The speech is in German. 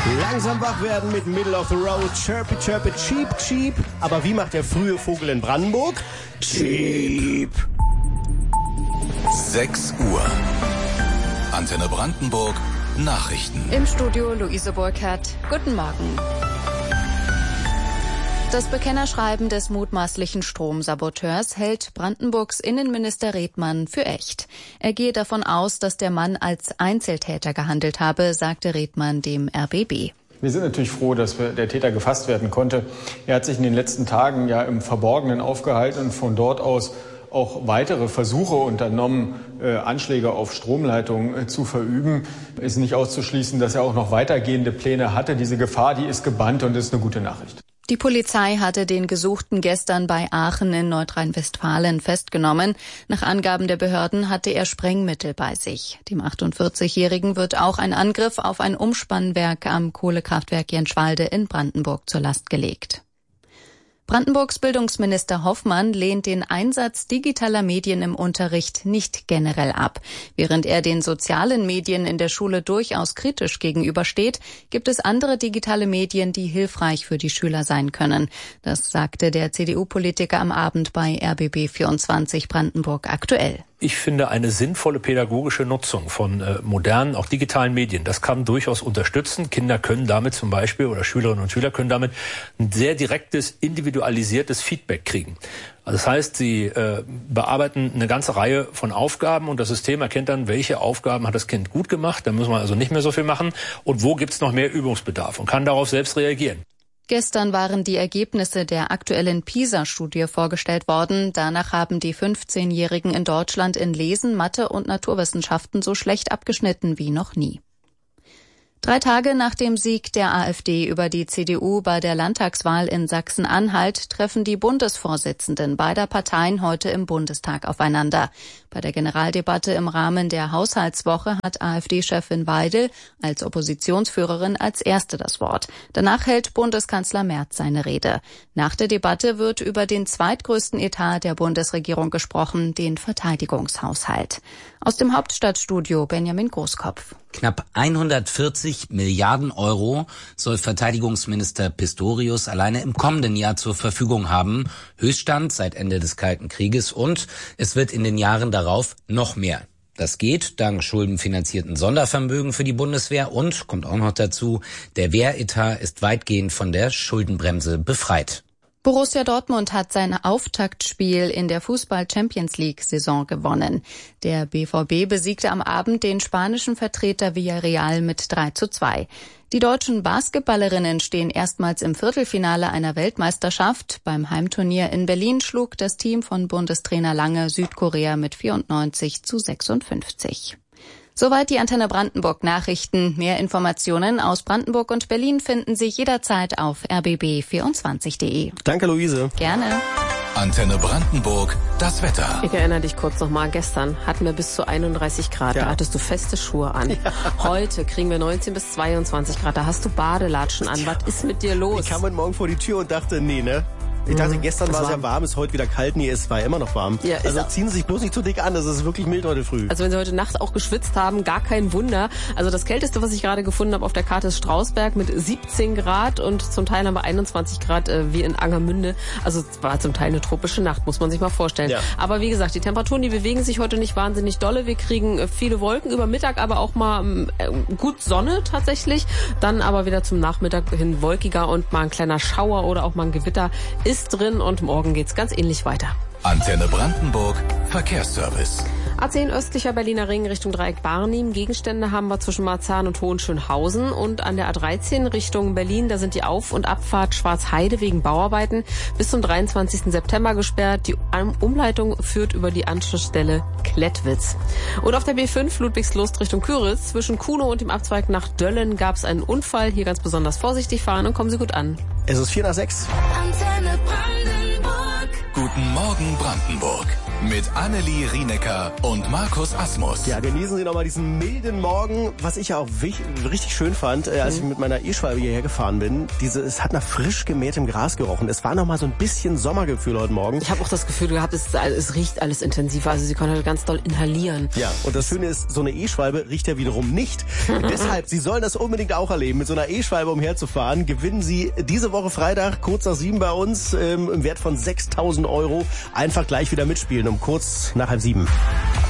Langsam wach werden mit Middle of the Road, Chirpy Chirpy Cheep Cheep. Aber wie macht der frühe Vogel in Brandenburg? Cheep. 6 Uhr. Antenne Brandenburg. Nachrichten. Im Studio Luise Burkhardt. Guten Morgen. Das Bekennerschreiben des mutmaßlichen Stromsaboteurs hält Brandenburgs Innenminister Redmann für echt. Er gehe davon aus, dass der Mann als Einzeltäter gehandelt habe, sagte Redmann dem RBB. Wir sind natürlich froh, dass der Täter gefasst werden konnte. Er hat sich in den letzten Tagen ja im Verborgenen aufgehalten und von dort aus auch weitere Versuche unternommen, Anschläge auf Stromleitungen zu verüben. Ist nicht auszuschließen, dass er auch noch weitergehende Pläne hatte. Diese Gefahr, die ist gebannt und ist eine gute Nachricht. Die Polizei hatte den Gesuchten gestern bei Aachen in Nordrhein-Westfalen festgenommen. Nach Angaben der Behörden hatte er Sprengmittel bei sich. Dem 48-Jährigen wird auch ein Angriff auf ein Umspannwerk am Kohlekraftwerk Jenschwalde in Brandenburg zur Last gelegt. Brandenburgs Bildungsminister Hoffmann lehnt den Einsatz digitaler Medien im Unterricht nicht generell ab. Während er den sozialen Medien in der Schule durchaus kritisch gegenübersteht, gibt es andere digitale Medien, die hilfreich für die Schüler sein können. Das sagte der CDU-Politiker am Abend bei RBB 24 Brandenburg aktuell. Ich finde, eine sinnvolle pädagogische Nutzung von modernen, auch digitalen Medien, das kann durchaus unterstützen. Kinder können damit zum Beispiel, oder Schülerinnen und Schüler können damit ein sehr direktes, individualisiertes Feedback kriegen. Also das heißt, sie bearbeiten eine ganze Reihe von Aufgaben und das System erkennt dann, welche Aufgaben hat das Kind gut gemacht, da muss man also nicht mehr so viel machen und wo gibt's noch mehr Übungsbedarf und kann darauf selbst reagieren. Gestern waren die Ergebnisse der aktuellen PISA-Studie vorgestellt worden. Danach haben die 15-Jährigen in Deutschland in Lesen, Mathe und Naturwissenschaften so schlecht abgeschnitten wie noch nie. 3 Tage nach dem Sieg der AfD über die CDU bei der Landtagswahl in Sachsen-Anhalt treffen die Bundesvorsitzenden beider Parteien heute im Bundestag aufeinander. Bei der Generaldebatte im Rahmen der Haushaltswoche hat AfD-Chefin Weidel als Oppositionsführerin als Erste das Wort. Danach hält Bundeskanzler Merz seine Rede. Nach der Debatte wird über den zweitgrößten Etat der Bundesregierung gesprochen, den Verteidigungshaushalt. Aus dem Hauptstadtstudio Benjamin Großkopf. Knapp 140 Milliarden Euro soll Verteidigungsminister Pistorius alleine im kommenden Jahr zur Verfügung haben. Höchststand seit Ende des Kalten Krieges und es wird in den Jahren darauf noch mehr. Das geht dank schuldenfinanzierten Sondervermögen für die Bundeswehr und, kommt auch noch dazu, der Wehretat ist weitgehend von der Schuldenbremse befreit. Borussia Dortmund hat sein Auftaktspiel in der Fußball-Champions-League-Saison gewonnen. Der BVB besiegte am Abend den spanischen Vertreter Villarreal mit 3:2. Die deutschen Basketballerinnen stehen erstmals im Viertelfinale einer Weltmeisterschaft. Beim Heimturnier in Berlin schlug das Team von Bundestrainer Lange Südkorea mit 94:56. Soweit die Antenne Brandenburg Nachrichten. Mehr Informationen aus Brandenburg und Berlin finden Sie jederzeit auf rbb24.de. Danke, Luise. Gerne. Antenne Brandenburg, das Wetter. Ich erinnere dich kurz nochmal, gestern hatten wir bis zu 31 Grad, da hattest du feste Schuhe an. Ja. Heute kriegen wir 19 bis 22 Grad, da hast du Badelatschen an. Was ist mit dir los? Ich kam heute Morgen vor die Tür und dachte, nee, ne? Ich dachte, gestern war es ja warm, ist heute wieder kalt. Nee, es war immer noch warm. Ja, also ziehen Sie sich bloß nicht zu dick an, das ist wirklich mild heute früh. Also wenn Sie heute Nacht auch geschwitzt haben, gar kein Wunder. Also das Kälteste, was ich gerade gefunden habe auf der Karte, ist Strausberg mit 17 Grad und zum Teil haben wir 21 Grad wie in Angermünde. Also es war zum Teil eine tropische Nacht, muss man sich mal vorstellen. Ja. Aber wie gesagt, die Temperaturen, die bewegen sich heute nicht wahnsinnig dolle. Wir kriegen viele Wolken über Mittag, aber auch mal gut Sonne tatsächlich. Dann aber wieder zum Nachmittag hin wolkiger und mal ein kleiner Schauer oder auch mal ein Gewitter ist drin und morgen geht's ganz ähnlich weiter. Antenne Brandenburg, Verkehrsservice. A10 östlicher Berliner Ring Richtung Dreieck Barnim. Gegenstände haben wir zwischen Marzahn und Hohenschönhausen. Und an der A13 Richtung Berlin, da sind die Auf- und Abfahrt Schwarzheide wegen Bauarbeiten bis zum 23. September gesperrt. Die Umleitung führt über die Anschlussstelle Klettwitz. Und auf der B5 Ludwigslust Richtung Küritz zwischen Kunow und dem Abzweig nach Döllen gab es einen Unfall. Hier ganz besonders vorsichtig fahren und kommen Sie gut an. Es ist 4 nach 6. Antenne Brandenburg. Guten Morgen Brandenburg. Mit Annelie Rienecker und Markus Asmus. Ja, genießen Sie nochmal diesen milden Morgen. Was ich ja auch richtig schön fand, als ich mit meiner E-Schwalbe hierher gefahren bin, es hat nach frisch gemähtem Gras gerochen. Es war nochmal so ein bisschen Sommergefühl heute Morgen. Ich habe auch das Gefühl gehabt, es riecht alles intensiver. Also sie können halt ganz doll inhalieren. Ja, und das Schöne ist, so eine E-Schwalbe riecht ja wiederum nicht. Deshalb, Sie sollen das unbedingt auch erleben. Mit so einer E-Schwalbe umherzufahren, gewinnen Sie diese Woche Freitag kurz nach 7 bei uns im Wert von 6.000 €. Einfach gleich wieder mitspielen um kurz nach 6:30.